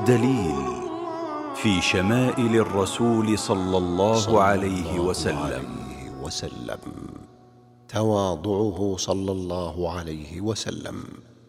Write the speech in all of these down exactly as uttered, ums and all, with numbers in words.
دليل في شمائل الرسول صلى الله عليه وسلم. وسلم تواضعه صلى الله عليه وسلم.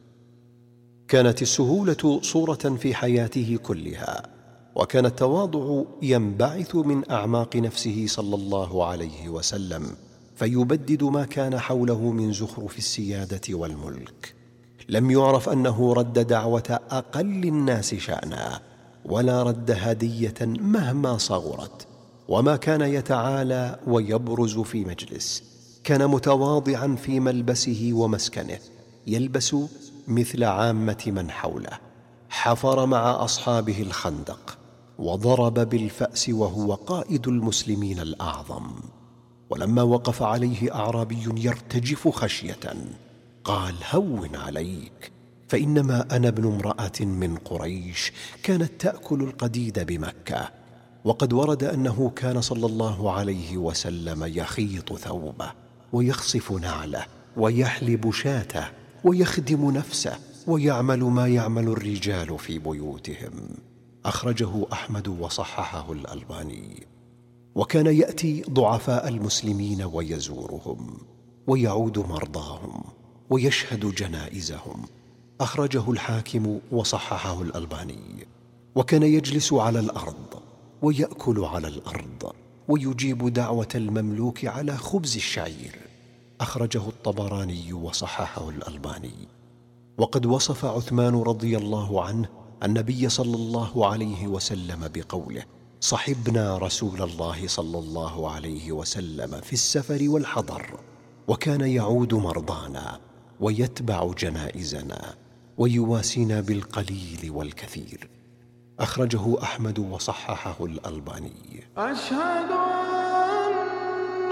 كانت السهولة صورة في حياته كلها، وكان التواضع ينبعث من أعماق نفسه صلى الله عليه وسلم، فيبدد ما كان حوله من زخرف السيادة والملك. لم يعرف أنه رد دعوة أقل الناس شأنا، ولا رد هدية مهما صغرت، وما كان يتعالى ويبرز في مجلس. كان متواضعا في ملبسه ومسكنه، يلبس مثل عامة من حوله. حفر مع أصحابه الخندق، وضرب بالفأس وهو قائد المسلمين الأعظم. ولما وقف عليه أعرابي يرتجف خشية قال: هون عليك، فإنما أنا ابن امرأة من قريش كانت تأكل القديد بمكة. وقد ورد أنه كان صلى الله عليه وسلم يخيط ثوبه، ويخصف نعله، ويحلب شاته، ويخدم نفسه، ويعمل ما يعمل الرجال في بيوتهم. أخرجه أحمد وصححه الألباني. وكان يأتي ضعفاء المسلمين ويزورهم، ويعود مرضاهم، ويشهد جنائزهم. أخرجه الحاكم وصححه الألباني. وكان يجلس على الأرض، ويأكل على الأرض، ويجيب دعوة المملوك على خبز الشعير. أخرجه الطبراني وصححه الألباني. وقد وصف عثمان رضي الله عنه النبي صلى الله عليه وسلم بقوله: صحبنا رسول الله صلى الله عليه وسلم في السفر والحضر، وكان يعود مرضانا، ويتبع جنائزنا، ويواسينا بالقليل والكثير. أخرجه أحمد وصححه الألباني. أشهد أن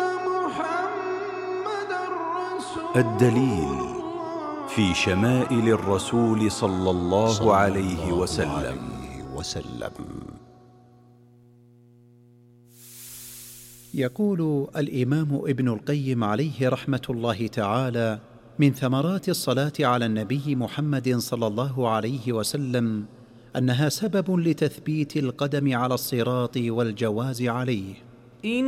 محمد رسول الدليل في شمائل الرسول صلى الله عليه وسلم. وسلم. يقول الإمام ابن القيم عليه رحمة الله تعالى: من ثمرات الصلاة على النبي محمد صلى الله عليه وسلم أنها سبب لتثبيت القدم على الصراط والجواز عليه.